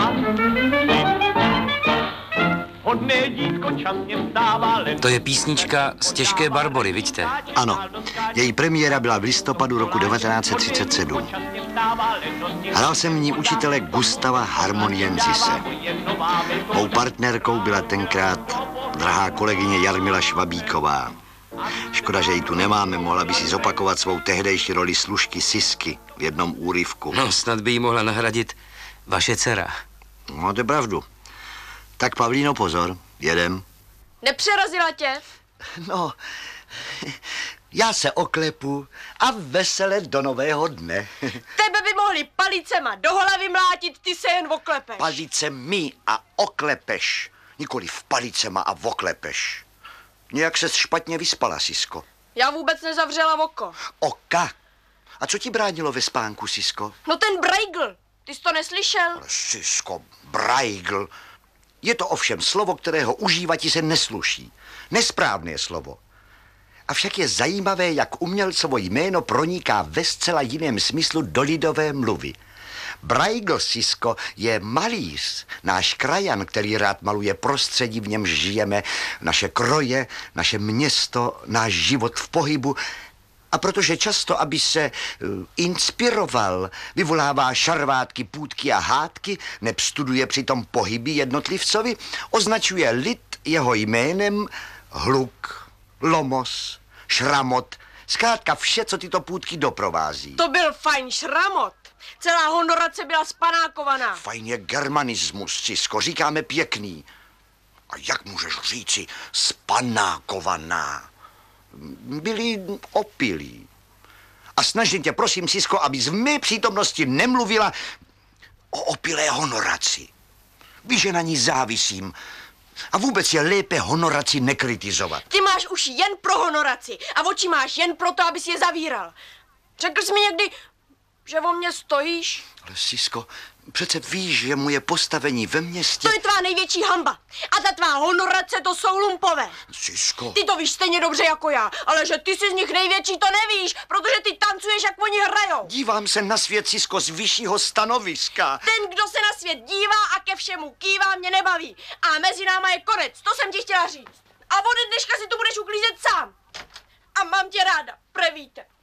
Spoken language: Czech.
Hodné dítko časně vstává. To je písnička z Těžké Barbory, vidíte? Ano, její premiéra byla v listopadu roku 1937. Hrál jsem v ní učitele Gustava Harmonienzise. Mou partnerkou byla tenkrát drahá kolegyně Jarmila Švabíková. Škoda, že ji tu nemáme, mohla by si zopakovat svou tehdejší roli služky Sisky v jednom úryvku. No, snad by jí mohla nahradit vaše dcera. Máte pravdu. Tak, Pavlíno, pozor, jedem. Nepřerazila tě? No, já se oklepu a vesele do nového dne. Tebe by mohli palicema do hlavy mlátit, ty se jen oklepeš. Palicemi a oklepeš, nikoli v palicema a oklepeš. Nějak ses špatně vyspala, Sisko. Já vůbec nezavřela oko. Oka? A co ti bránilo ve spánku, Sisko? No ten Braigl, ty jsi to neslyšel? Ale Sisko, Braigl. Je to ovšem slovo, kterého užívati se nesluší. Nesprávné slovo. Avšak je zajímavé, jak umělcovo jméno proniká ve zcela jiném smyslu do lidové mluvy. Braigl, Sisko, je malíř, náš krajan, který rád maluje prostředí, v němž žijeme, naše kroje, naše město, náš život v pohybu. A protože často, aby se inspiroval, vyvolává šarvátky, půtky a hádky, neb studuje přitom pohyby jednotlivcovi, označuje lid jeho jménem hluk, lomos, šramot, zkrátka vše, co tyto půtky doprovází. To byl fajn šramot. Celá honorace byla spanákovaná. Fajn je germanismus, Cisko, říkáme pěkný. A jak můžeš říci spanákovaná? Byli opilí. A snažím tě, prosím, Sisko, abys v mé přítomnosti nemluvila o opilé honoraci. Víš, že na ní závisím. A vůbec je lépe honoraci nekritizovat. Ty máš uši jen pro honoraci a oči máš jen proto, abys je zavíral. Řekl jsi mi někdy, že o mě stojíš? Ale Sisko, přece víš, že moje postavení ve městě... To je tvá největší hamba. A ta tvá honorace, to jsou lumpové. Sisko... Ty to víš stejně dobře jako já, ale že ty jsi z nich největší, to nevíš, protože ty tancuješ, jak oni hrajou. Dívám se na svět, Sisko, z vyššího stanoviska. Ten, kdo se na svět dívá a ke všemu kývá, mě nebaví. A mezi náma je konec, to jsem ti chtěla říct. A ode dneška si tu budeš uklízet sám. A mám tě ráda, prevíte.